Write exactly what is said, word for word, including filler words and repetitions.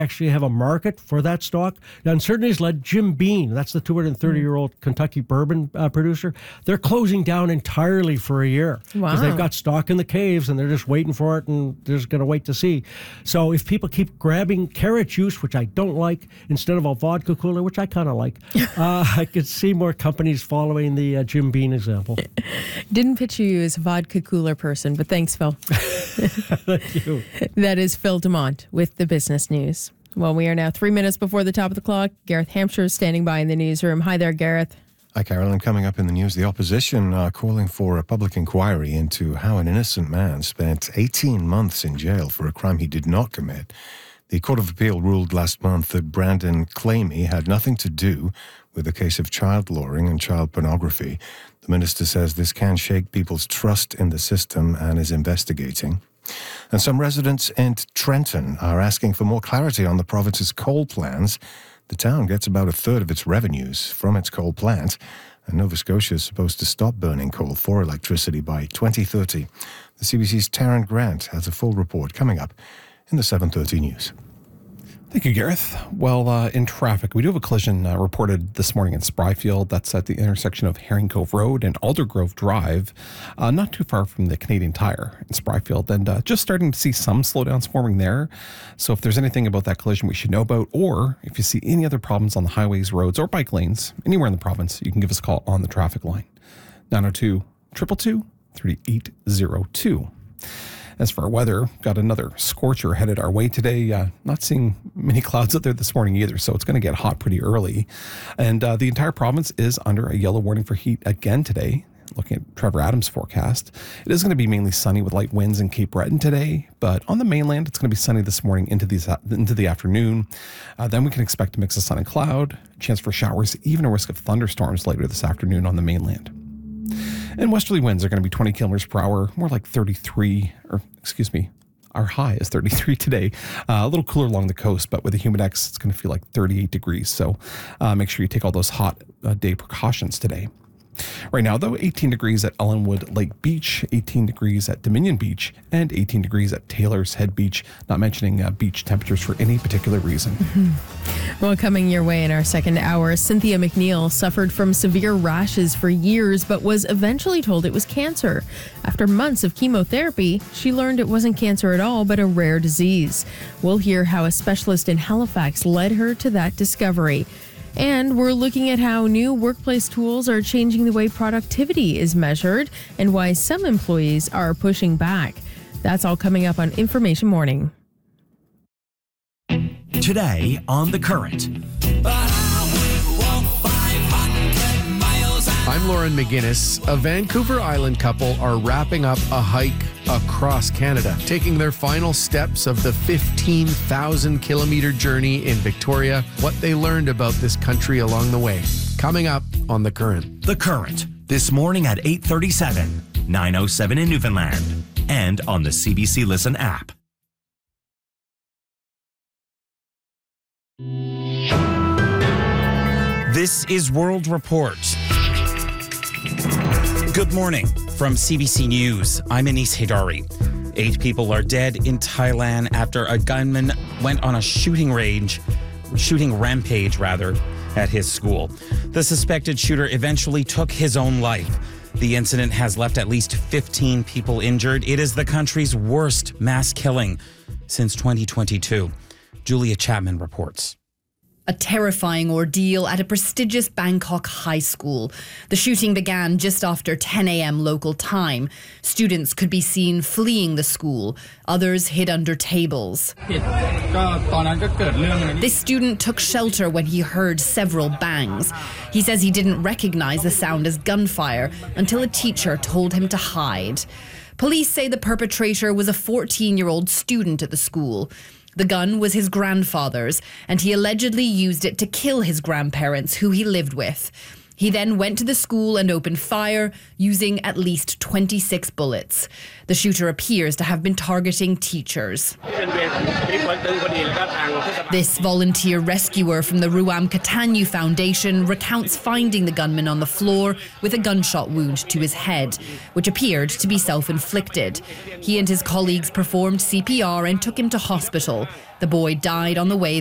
actually have a market for that stock. The uncertainty has led Jim Beam, that's the two hundred thirty-year-old Kentucky bourbon uh, producer, they're closing down entirely for a year. Wow. Because they've got stock in the caves and they're just waiting for it and they're just going to wait to see. So if people keep grabbing carrot juice, which I don't like, instead of a vodka cooler, which I kind of like, uh, I could see more companies following the uh, Jim Beam example. Didn't picture you as a vodka cooler person, but thanks, Phil. Thank you. That is Phil Dumont with the Business News. Well, we are now three minutes before the top of the clock. Gareth Hampshire is standing by in the newsroom. Hi there, Gareth. Hi, Carolyn. Coming up in the news, the opposition are calling for a public inquiry into how an innocent man spent eighteen months in jail for a crime he did not commit. The Court of Appeal ruled last month that Brandon Clamy had nothing to do with a case of child luring and child pornography. The minister says this can shake people's trust in the system and is investigating. And some residents in Trenton are asking for more clarity on the province's coal plans. The town gets about a third of its revenues from its coal plant, and Nova Scotia is supposed to stop burning coal for electricity by twenty thirty. The C B C's Taryn Grant has a full report coming up in the seven thirty news. Thank you, Gareth. Well, uh, in traffic, we do have a collision uh, reported this morning in Spryfield. That's at the intersection of Herring Cove Road and Aldergrove Drive, uh, not too far from the Canadian Tire in Spryfield. And uh, just starting to see some slowdowns forming there. So if there's anything about that collision we should know about, or if you see any other problems on the highways, roads, or bike lanes anywhere in the province, you can give us a call on the traffic line, nine oh two, two two two, three eight oh two. As for our weather, got another scorcher headed our way today. Uh, not seeing many clouds out there this morning either, so it's going to get hot pretty early. And uh, the entire province is under a yellow warning for heat again today. Looking at Trevor Adams' forecast, it is going to be mainly sunny with light winds in Cape Breton today, but on the mainland, it's going to be sunny this morning into the, into the afternoon. Uh, then we can expect a mix of sun and cloud, chance for showers, even a risk of thunderstorms later this afternoon on the mainland. And westerly winds are going to be twenty kilometers per hour, more like thirty-three, or excuse me, our high is thirty-three today. Uh, a little cooler along the coast, but with the Humidex, it's going to feel like thirty-eight degrees. So uh, make sure you take all those hot uh, day precautions today. Right now, though, eighteen degrees at Ellenwood Lake Beach, eighteen degrees at Dominion Beach, and eighteen degrees at Taylor's Head Beach, not mentioning uh, beach temperatures for any particular reason. Mm-hmm. Well, coming your way in our second hour, Cynthia McNeil suffered from severe rashes for years, but was eventually told it was cancer. After months of chemotherapy, she learned it wasn't cancer at all, but a rare disease. We'll hear how a specialist in Halifax led her to that discovery. And we're looking at how new workplace tools are changing the way productivity is measured and why some employees are pushing back. That's all coming up on Information Morning. Today on The Current. I'm Lauren McGinnis. A Vancouver Island couple are wrapping up a hike across Canada, taking their final steps of the fifteen thousand kilometer journey in Victoria, what they learned about this country along the way. Coming up on The Current. The Current, this morning at eight thirty-seven, nine oh seven in Newfoundland, and on the C B C Listen app. This is World Report. Good morning. From C B C News, I'm Anis Haidari. Eight people are dead in Thailand after a gunman went on a shooting range, shooting rampage rather, at his school. The suspected shooter eventually took his own life. The incident has left at least fifteen people injured. It is the country's worst mass killing since twenty twenty-two. Julia Chapman reports. A terrifying ordeal at a prestigious Bangkok high school. The shooting began just after ten a.m. local time. Students could be seen fleeing the school. Others hid under tables. This student took shelter when he heard several bangs. He says he didn't recognize the sound as gunfire until a teacher told him to hide. Police say the perpetrator was a fourteen-year-old student at the school. The gun was his grandfather's, and he allegedly used it to kill his grandparents, who he lived with. He then went to the school and opened fire, using at least twenty-six bullets. The shooter appears to have been targeting teachers. This volunteer rescuer from the Ruam Katanyu Foundation recounts finding the gunman on the floor with a gunshot wound to his head, which appeared to be self-inflicted. He and his colleagues performed C P R and took him to hospital. The boy died on the way